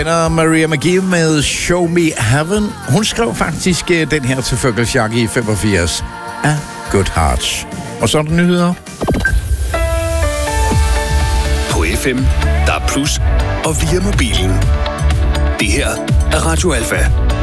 Maria McGee med Show Me Heaven. Hun skrev faktisk den her til Føgelsjak i 85 af Good Hearts. Og så er der nyheder. På FM, der er plus og via mobilen. Det her er Radio Alfa.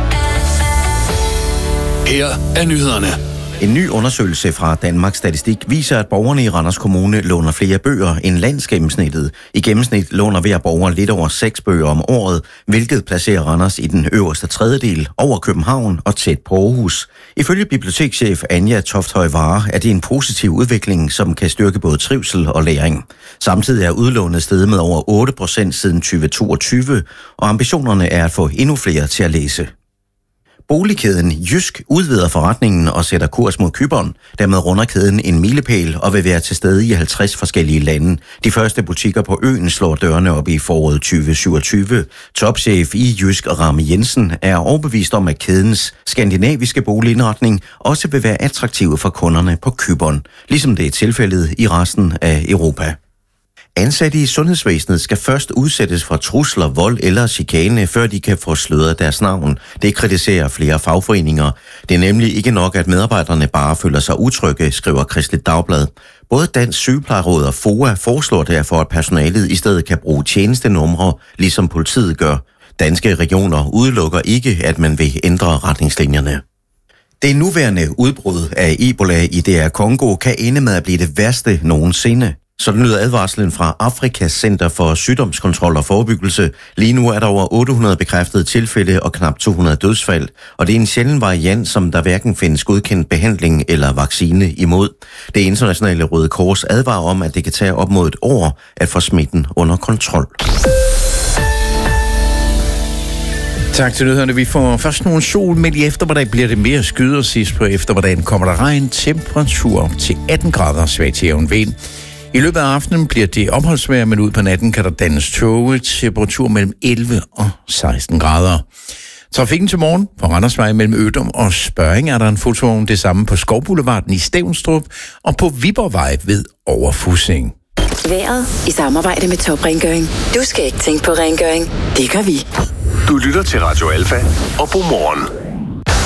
Her er nyhederne. En ny undersøgelse fra Danmarks Statistik viser, at borgerne i Randers Kommune låner flere bøger end landsgennemsnittet. I gennemsnit låner hver borger lidt over 6 bøger om året, hvilket placerer Randers i den øverste tredjedel over København og tæt på Aarhus. Ifølge bibliotekschef Anja Tofthøj Vare er det en positiv udvikling, som kan styrke både trivsel og læring. Samtidig er udlånet steget med over 8% siden 2022, og ambitionerne er at få endnu flere til at læse. Boligkæden Jysk udvider forretningen og sætter kurs mod Cypern. Dermed runder kæden en milepæl og vil være til stede i 50 forskellige lande. De første butikker på øen slår dørene op i foråret 2027. Topchef i Jysk Rami Jensen er overbevist om, at kædens skandinaviske boligindretning også vil være attraktiv for kunderne på Cypern, ligesom det er tilfældet i resten af Europa. Ansatte i sundhedsvæsenet skal først udsættes for trusler, vold eller chikane, før de kan få sløret deres navn. Det kritiserer flere fagforeninger. Det er nemlig ikke nok, at medarbejderne bare føler sig utrygge, skriver Kristeligt Dagblad. Både Dansk Sygeplejeråd og FOA foreslår derfor, at personalet i stedet kan bruge tjenestenumre, ligesom politiet gør. Danske regioner udelukker ikke, at man vil ændre retningslinjerne. Det nuværende udbrud af Ebola i DR Congo kan ende med at blive det værste nogensinde. Sådan lyder advarslen fra Afrikas Center for Sygdomskontrol og Forebyggelse. Lige nu er der over 800 bekræftede tilfælde og knap 200 dødsfald, og det er en sjælden variant, som der hverken findes godkendt behandling eller vaccine imod. Det internationale Røde Kors advarer om, at det kan tage op mod et år at få smitten under kontrol. Tak til nyhederne. Vi får først nogle sol, men i eftermiddag bliver det mere skyder. Sidst på eftermiddagen kommer der regn, temperatur til 18 grader, svag til jævn vind. I løbet af aftenen bliver det opholdsvejr, men ud på natten kan der dannes tåge, temperatur mellem 11 og 16 grader. Trafikken til morgen på Randersvej mellem Ødum og Spørring er der en fotovogn, det samme på Skovboulevarden i Stevnstrup og på Viborgvej ved Overfussing. Vejret i samarbejde med Top Rengøring. Du skal ikke tænke på rengøring. Det gør vi. Du lytter til Radio Alfa og God morgen.